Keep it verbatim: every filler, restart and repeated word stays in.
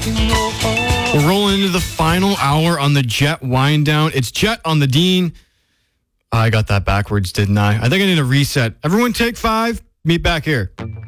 We're rolling into the final hour on the Jet wind down. It's Jet on the Dean. I got that backwards, didn't I? I think I need a reset. Everyone take five. Meet back here.